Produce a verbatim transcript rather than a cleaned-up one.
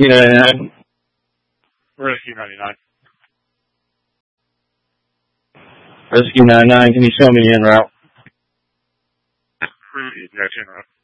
You know, Rescue ninety-nine. Rescue ninety-nine, can you show me the en route? Yeah, it's en route.